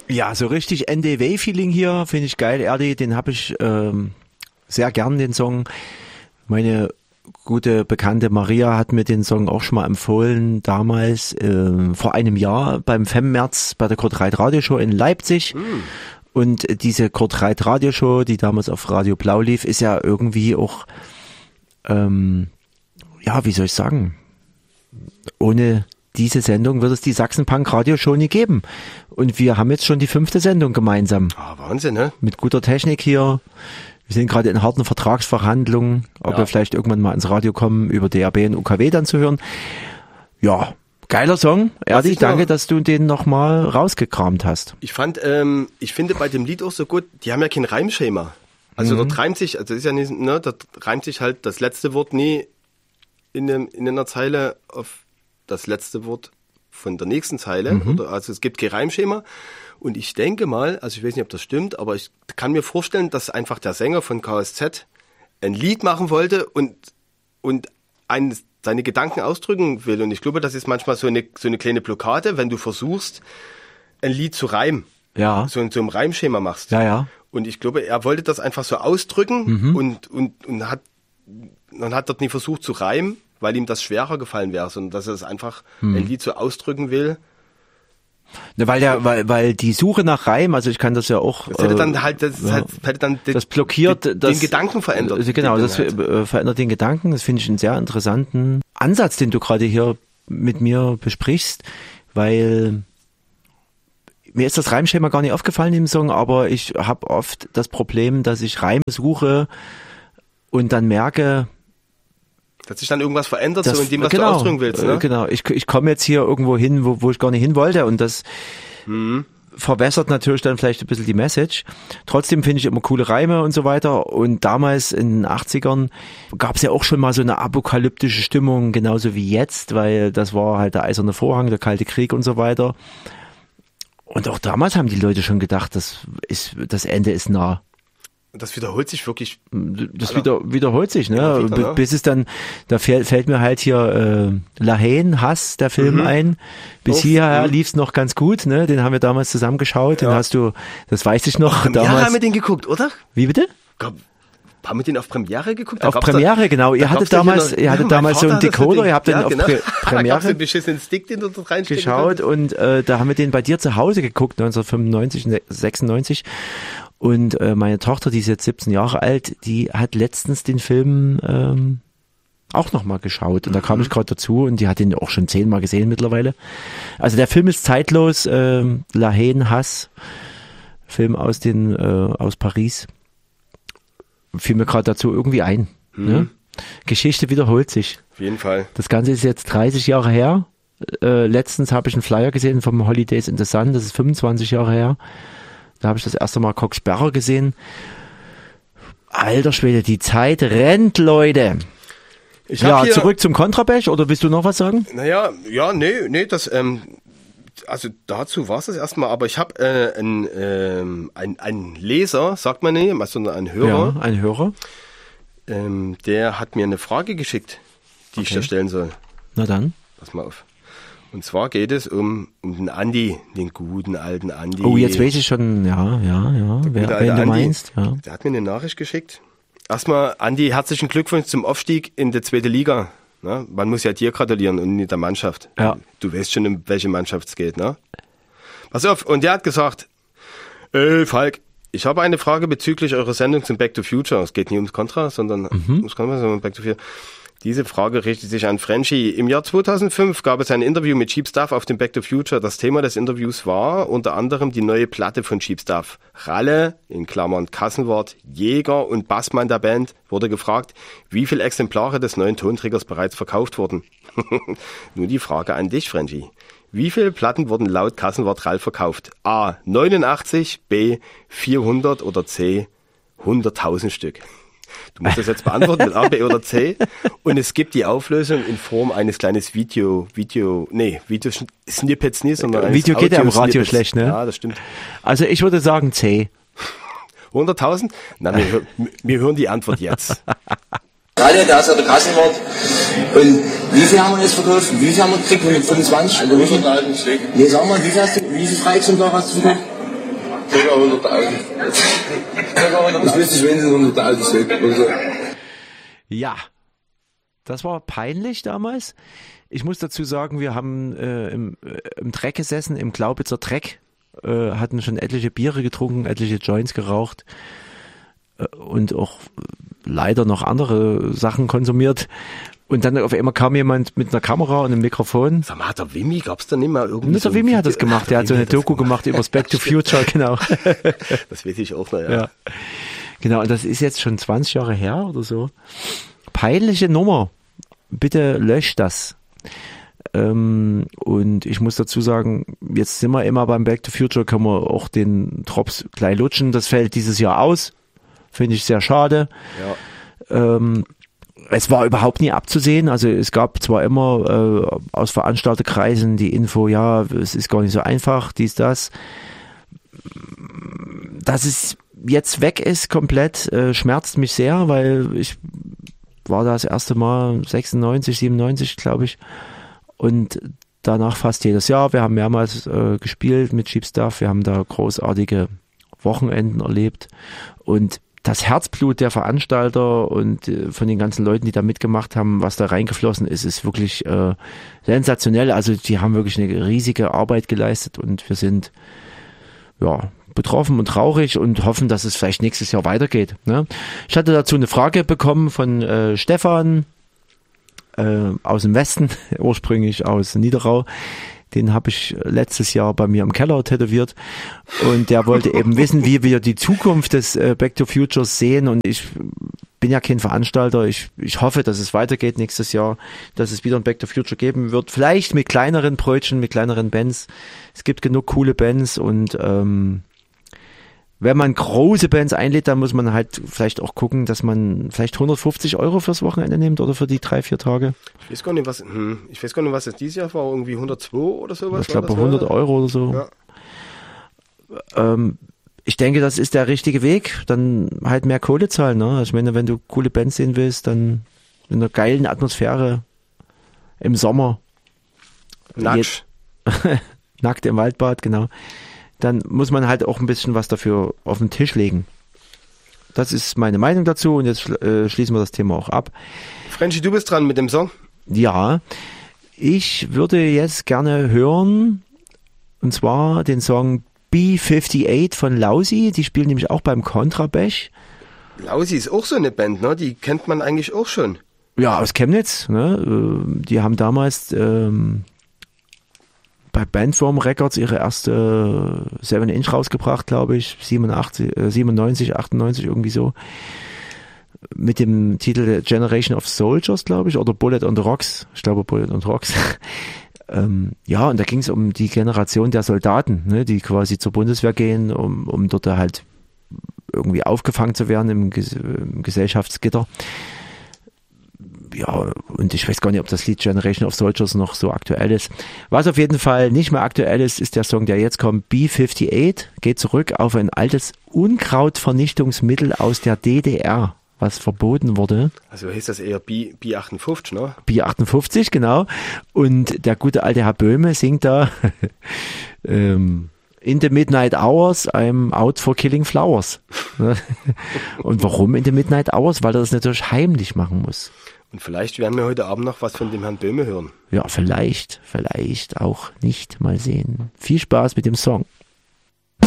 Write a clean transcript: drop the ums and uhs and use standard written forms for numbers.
Ja, so richtig NDW-Feeling hier, finde ich geil, Erdi, den habe ich sehr gern, den Song. Meine gute Bekannte Maria hat mir den Song auch schon mal empfohlen, damals vor einem Jahr beim Femmärz bei der Kurt Reit Radioshow in Leipzig. Und diese Kurt Reit Radioshow, die damals auf Radio Blau lief, ist ja irgendwie auch, ja, wie soll ich sagen, ohne diese Sendung wird es die Sachsen-Punk Radioshow nie geben. Und wir haben jetzt schon die 5. Sendung gemeinsam. Ah, Wahnsinn, ne? Mit guter Technik hier. Wir sind gerade in harten Vertragsverhandlungen, ob wir vielleicht irgendwann mal ins Radio kommen, über DAB und UKW dann zu hören. Ja, geiler Song. Erdi, danke, dass du den nochmal rausgekramt hast. Ich finde bei dem Lied auch so gut, die haben ja kein Reimschema. Also dort reimt sich, also ist ja nicht, ne, dort reimt sich halt das letzte Wort nie in einer Zeile auf das letzte Wort von der nächsten Zeile. Also es gibt kein Reimschema. Und ich denke mal, also ich weiß nicht, ob das stimmt, aber ich kann mir vorstellen, dass einfach der Sänger von KSZ ein Lied machen wollte und seine Gedanken ausdrücken will. Und ich glaube, das ist manchmal so eine kleine Blockade, wenn du versuchst, ein Lied zu reimen. Ja. So ein Reimschema machst. Ja, ja. Und ich glaube, er wollte das einfach so ausdrücken und hat dort nie versucht zu reimen, weil ihm das schwerer gefallen wäre, sondern dass er es einfach ein Lied so ausdrücken will. Ne, weil die Suche nach Reim, also ich kann das ja auch. Das hätte dann halt, das blockiert, den Gedanken verändert. Genau, das verändert den Gedanken. Das finde ich einen sehr interessanten Ansatz, den du gerade hier mit mir besprichst, weil mir ist das Reimschema gar nicht aufgefallen im Song, aber ich habe oft das Problem, dass ich Reime suche und dann merke, dass sich dann irgendwas verändert, so in dem, was du ausdrücken willst. Ne? Genau, ich komme jetzt hier irgendwo hin, wo ich gar nicht hin wollte und das verwässert natürlich dann vielleicht ein bisschen die Message. Trotzdem finde ich immer coole Reime und so weiter und damals in den 80ern gab es ja auch schon mal so eine apokalyptische Stimmung, genauso wie jetzt, weil das war halt der eiserne Vorhang, der Kalte Krieg und so weiter. Und auch damals haben die Leute schon gedacht, das Ende ist nah. Das wiederholt sich wirklich. Das wiederholt sich, ne? Ja, wieder, ne? Bis es dann, da fällt mir halt hier Lahane, Hass, der Film ein. Bis hierher lief's noch ganz gut, ne? Den haben wir damals zusammen geschaut. Den hast du, das weiß ich noch. Damals haben wir den geguckt, oder? Wie bitte? Haben wir den auf Premiere geguckt? Auf Premiere, genau. Ihr hattet damals so einen Decoder, ihr habt den auf Premiere einen beschissenen Stick, den du dort reinstecken geschaut und da haben wir den bei dir zu Hause geguckt, 1995, 96. Und meine Tochter, die ist jetzt 17 Jahre alt, die hat letztens den Film auch nochmal geschaut. Und da kam ich gerade dazu und die hat ihn auch schon 10-mal gesehen mittlerweile. Also der Film ist zeitlos, Lahane, Hass, Film aus Paris. Fiel mir gerade dazu irgendwie ein. Ne? Geschichte wiederholt sich. Auf jeden Fall. Das Ganze ist jetzt 30 Jahre her. Letztens habe ich einen Flyer gesehen vom Holidays in the Sun, das ist 25 Jahre her. Da habe ich das erste Mal Cox Sparrow gesehen. Alter Schwede, die Zeit rennt, Leute. Zurück zum Kontrabech, oder willst du noch was sagen? Naja, nee, das, also dazu war es das erstmal, aber ich habe einen Leser, sagt man nicht, sondern einen Hörer. Ja, ein Hörer. Der hat mir eine Frage geschickt, die ich da stellen soll. Na dann. Pass mal auf. Und zwar geht es um den Andi, den guten alten Andi. Oh, jetzt weiß ich schon, ja, wen du meinst. Ja. Der hat mir eine Nachricht geschickt. Erstmal, Andi, herzlichen Glückwunsch zum Aufstieg in die 2. Liga. Na, man muss ja dir gratulieren und nicht der Mannschaft. Ja. Du weißt schon, um welche Mannschaft es geht, ne? Pass auf, und der hat gesagt, Falk, ich habe eine Frage bezüglich eurer Sendung zum Back to Future. Es geht nicht ums Contra, sondern ums Contra, sondern Back to Future. Diese Frage richtet sich an Frenchie. Im Jahr 2005 gab es ein Interview mit Cheap Stuff auf dem Back to Future. Das Thema des Interviews war unter anderem die neue Platte von Cheap Stuff. Ralle, in Klammern Kassenwort, Jäger und Bassmann der Band, wurde gefragt, wie viele Exemplare des neuen Tonträgers bereits verkauft wurden. Nun die Frage an dich, Frenchie. Wie viele Platten wurden laut Kassenwort Rall verkauft? A. 89, B. 400 oder C. 100.000 Stück. Du musst das jetzt beantworten mit A, B oder C. Und es gibt die Auflösung in Form eines kleines Video-Snippets nicht, sondern eines Video geht ja im Radio schlecht, ne? Ja, das stimmt. Also ich würde sagen C. 100.000? Na, wir hören die Antwort jetzt. Gerade, da ist ja der Kassenwort. Und wie viel haben wir jetzt verkauft? Wie viel haben wir gekriegt? 125? Oder wie viel? Nee, sag mal, wie viel Freiexemplare hast du verkauft? Ca. 100.000. Ich wüsste nicht, wenn sie 100.000 Stück. Also. Ja, das war peinlich damals. Ich muss dazu sagen, wir haben im Dreck gesessen, im Glaubitzer Dreck, hatten schon etliche Biere getrunken, etliche Joints geraucht und auch leider noch andere Sachen konsumiert. Und dann auf einmal kam jemand mit einer Kamera und einem Mikrofon. Sag mal, hat der Wimmy, gab's da nicht mal irgendwie Der Wimmy hat das gemacht, der hat so eine Doku gemacht über Back to Future, genau. Das weiß ich auch noch, Ja. Genau, und das ist jetzt schon 20 Jahre her oder so. Peinliche Nummer. Bitte löscht das. Und ich muss dazu sagen, jetzt sind wir immer beim Back to Future, können wir auch den Drops gleich lutschen. Das fällt dieses Jahr aus. Finde ich sehr schade. Ja. Es war überhaupt nie abzusehen. Also es gab zwar immer aus Veranstalterkreisen die Info, ja, es ist gar nicht so einfach, dies, das. Dass es jetzt weg ist komplett, schmerzt mich sehr, weil ich war da das erste Mal 96, 97, glaube ich. Und danach fast jedes Jahr. Wir haben mehrmals gespielt mit Cheap Stuff. Wir haben da großartige Wochenenden erlebt. Und das Herzblut der Veranstalter und von den ganzen Leuten, die da mitgemacht haben, was da reingeflossen ist, ist wirklich sensationell. Also die haben wirklich eine riesige Arbeit geleistet und wir sind ja betroffen und traurig und hoffen, dass es vielleicht nächstes Jahr weitergeht. Ne? Ich hatte dazu eine Frage bekommen von Stefan aus dem Westen, ursprünglich aus Niederau. Den habe ich letztes Jahr bei mir im Keller tätowiert und der wollte eben wissen, wie wir die Zukunft des Back to Futures sehen und ich bin ja kein Veranstalter. Ich hoffe, dass es weitergeht nächstes Jahr, dass es wieder ein Back to Future geben wird. Vielleicht mit kleineren Brötchen, mit kleineren Bands. Es gibt genug coole Bands und wenn man große Bands einlädt, dann muss man halt vielleicht auch gucken, dass man vielleicht 150 € fürs Wochenende nimmt oder für die 3-4 Tage. Ich weiß gar nicht, was es dieses Jahr war, irgendwie 102 oder sowas. Ich glaube 100 € oder so. Ja. Ich denke, das ist der richtige Weg. Dann halt mehr Kohle zahlen. Ne? Ich meine, wenn du coole Bands sehen willst, dann in einer geilen Atmosphäre im Sommer. Nackt. Nackt im Waldbad, genau. Dann muss man halt auch ein bisschen was dafür auf den Tisch legen. Das ist meine Meinung dazu und jetzt schließen wir das Thema auch ab. Frenchi, du bist dran mit dem Song. Ja, ich würde jetzt gerne hören, und zwar den Song B58 von Lausi. Die spielen nämlich auch beim Kontrabash. Lausi ist auch so eine Band, ne? Die kennt man eigentlich auch schon. Ja, aus Chemnitz. Ne? Die haben damals bei Bandworm Records ihre erste 7-Inch rausgebracht, glaube ich, 97, 98, irgendwie so. Mit dem Titel Generation of Soldiers, glaube ich, oder Bullet on the Rocks. Ich glaube Bullet on the Rocks. Ja, und da ging es um die Generation der Soldaten, ne, die quasi zur Bundeswehr gehen, um dort halt irgendwie aufgefangen zu werden im Gesellschaftsgitter. Ja, und ich weiß gar nicht, ob das Lied Generation of Soldiers noch so aktuell ist. Was auf jeden Fall nicht mehr aktuell ist, ist der Song, der jetzt kommt, B58, geht zurück auf ein altes Unkrautvernichtungsmittel aus der DDR, was verboten wurde. Also heißt das eher B58, ne? B58, genau. Und der gute alte Herr Böhme singt da in the midnight hours, I'm out for killing flowers. Und warum in the midnight hours? Weil er das natürlich heimlich machen muss. Und vielleicht werden wir heute Abend noch was von dem Herrn Böhme hören. Ja, vielleicht auch nicht. Mal sehen. Viel Spaß mit dem Song.